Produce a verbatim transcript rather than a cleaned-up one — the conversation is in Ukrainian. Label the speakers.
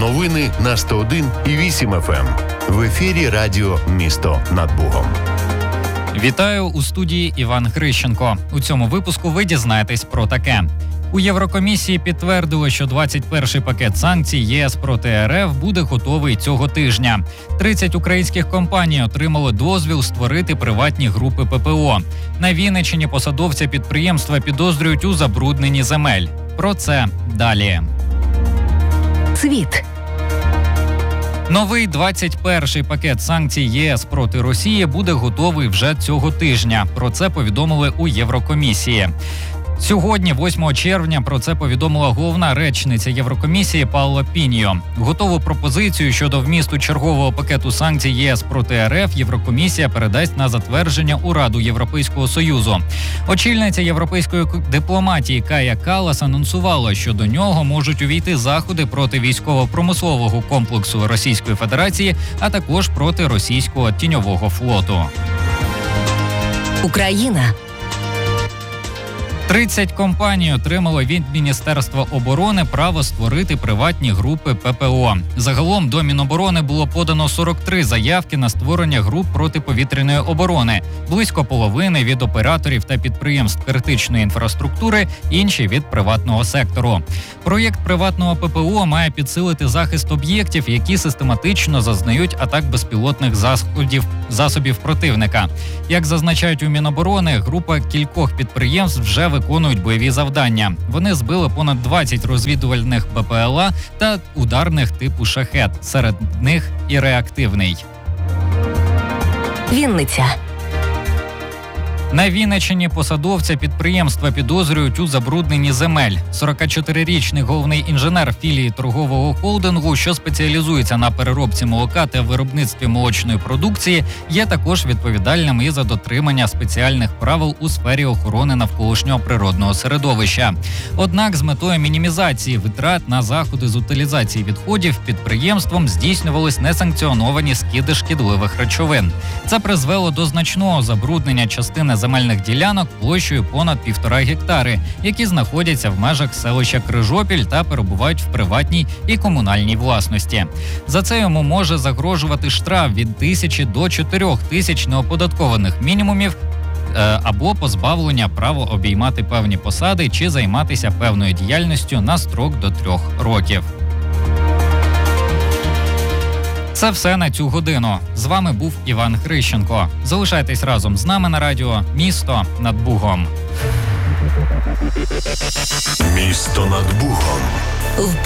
Speaker 1: Новини на сто один і вісім еф ем. В ефірі радіо «Місто над Бугом».
Speaker 2: Вітаю, у студії Іван Грищенко. У цьому випуску ви дізнаєтесь про таке. У Єврокомісії підтвердили, що двадцять перший пакет санкцій ЄС проти РФ буде готовий цього тижня. тридцять українських компаній отримали дозвіл створити приватні групи ППО. На Вінниччині посадовця підприємства підозрюють у забрудненні земель. Про це далі.
Speaker 3: Світ.
Speaker 2: Новий двадцять перший пакет санкцій ЄС проти Росії буде готовий вже цього тижня. Про це повідомили у Єврокомісії. Сьогодні, восьмого червня, про це повідомила головна речниця Єврокомісії Паола Піньо. Готову пропозицію щодо вмісту чергового пакету санкцій ЄС проти РФ Єврокомісія передасть на затвердження у Раду Європейського Союзу. Очільниця європейської дипломатії Кая Каллас анонсувала, що до нього можуть увійти заходи проти військово-промислового комплексу Російської Федерації, а також проти російського тіньового флоту.
Speaker 3: Україна.
Speaker 2: тридцять компаній отримали від Міністерства оборони право створити приватні групи ППО. Загалом до Міноборони було подано сорок три заявки на створення груп протиповітряної оборони. Близько половини від операторів та підприємств критичної інфраструктури, інші від приватного сектору. Проєкт приватного ППО має підсилити захист об'єктів, які систематично зазнають атак безпілотних засобів, засобів противника. Як зазначають у Міноборони, група кількох підприємств вже виконують бойові завдання. Вони збили понад двадцять розвідувальних БПЛА та ударних типу «Шахед». Серед них і реактивний.
Speaker 3: Вінниця.
Speaker 2: На Вінниччині посадовця підприємства підозрюють у забрудненні земель. сорокачотирирічний головний інженер філії торгового холдингу, що спеціалізується на переробці молока та виробництві молочної продукції, є також відповідальним і за дотримання спеціальних правил у сфері охорони навколишнього природного середовища. Однак з метою мінімізації витрат на заходи з утилізації відходів підприємством здійснювались несанкціоновані скиди шкідливих речовин. Це призвело до значного забруднення частини земельних ділянок площею понад півтора гектари, які знаходяться в межах селища Крижопіль та перебувають в приватній і комунальній власності. За це йому може загрожувати штраф від тисячі до чотирьох тисяч неоподаткованих мінімумів або позбавлення права обіймати певні посади чи займатися певною діяльністю на строк до трьох років. Це все на цю годину. З вами був Іван Грищенко. Залишайтесь разом з нами на радіо «Місто над Бугом».
Speaker 1: Місто над Бугом.